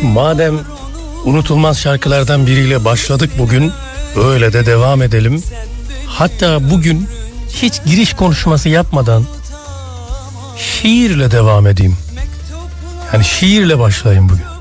Madem unutulmaz şarkılardan biriyle başladık bugün, öyle de devam edelim. Hatta bugün hiç giriş konuşması yapmadan şiirle devam edeyim. Yani şiirle başlayayım bugün.